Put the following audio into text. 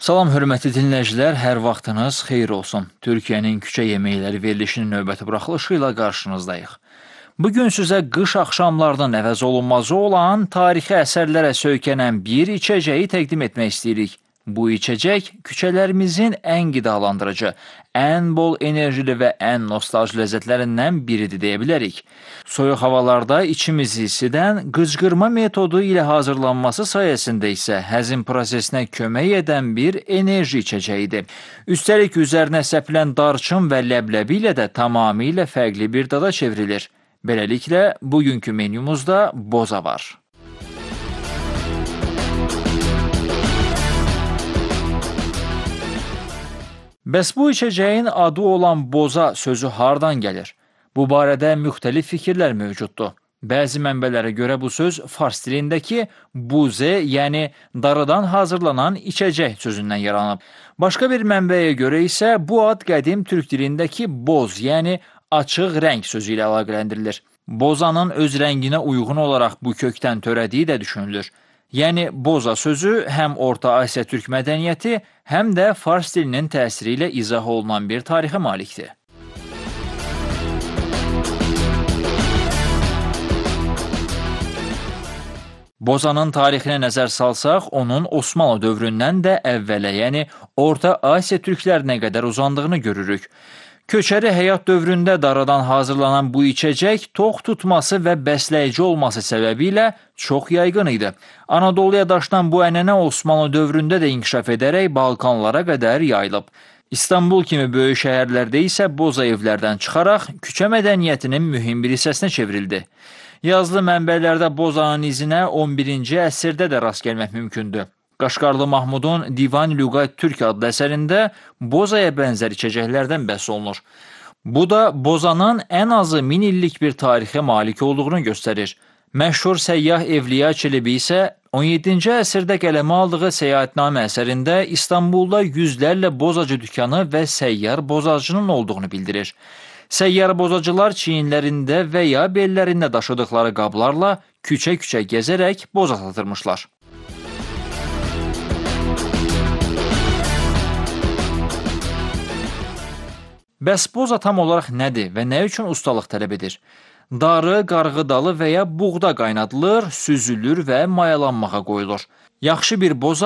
Salam hörmətli dinləyicilər, hər vaxtınız xeyir olsun. Türkiyənin küçə yeməkləri verilişinin növbəti buraxılışı ilə qarşınızdayıq. Bugün sizə qış axşamlarının əvəz olunmazı olan tarixi əsərlərə söykənən bir içəcəyi təqdim etmək istəyirik. Bu içəcək küçələrimizin ən qidalandırıcı, ən bol enerjili və ən nostalji ləzzətlərindən biridir deyə bilərik. Soyuq havalarda içimizi isidən qıcqırma metodu ilə hazırlanması sayəsində isə həzm prosesinə kömək edən bir enerji içəcəyidir. Üstəlik üzərinə səpilən darçın və ləbləbi ilə də tamamilə fərqli bir dada çevrilir. Beləliklə, bugünkü menyumuzda boza var. Bəs bu içəcəyin adı olan boza sözü hardan gəlir? Bu barədə müxtəlif fikirlər mövcuddur. Bəzi mənbələrə görə bu söz fars dilindəki buze, yəni darıdan hazırlanan içəcək sözündən yaranıb. Başqa bir mənbəyə görə isə bu ad qədim türk dilindəki boz, yəni açıq rəng sözü ilə əlaqələndirilir. Bozanın öz rənginə uyğun olaraq bu kökdən törədiyi də düşünülür. Yəni, boza sözü həm Orta Asiya türk mədəniyyəti, həm də fars dilinin təsiri ilə izah olunan bir tarixə malikdir. Bozanın tarixinə nəzər salsaq, onun Osmanlı dövründən də əvvələ, yəni Orta Asiya türklərinə qədər uzandığını görürük. Köçəri həyat dövründə daradan hazırlanan bu içəcək tox tutması və bəsləyici olması səbəbilə çox yayğın idi. Anadoluya daşınan bu ənənə Osmanlı dövründə də inkişaf edərək Balkanlara qədər yayılıb. İstanbul kimi böyük şəhərlərdə isə boza evlərdən çıxaraq küçə mədəniyyətinin mühüm bir hissəsinə çevrildi. Yazılı mənbələrdə bozanın izinə 11-ci əsrdə də rast gəlmək mümkündür. Qaşqarlı Mahmudun Divan Lüğət Türk adlı əsərində bozaya bənzər içəcəklərdən bəhs olunur. Bu da bozanın ən azı 1000 illik bir tarixə malik olduğunu göstərir. Məşhur səyyah Evliya Çelebi isə 17-ci əsrdə qələmə aldığı səyahətnamə əsərində İstanbulda yüzlərlə bozacı dükanı və səyyar bozacının olduğunu bildirir. Səyyar bozacılar çiyinlərində və ya bellərində daşıdıqları qablarla küçə-küçə gəzərək boza satırmışlar. Bəs boza tam olaraq nədir və nə üçün ustalıq tələb edir? Darı, qarğıdalı və ya buğda qaynadılır, süzülür və mayalanmağa qoyulur. Yaxşı bir boza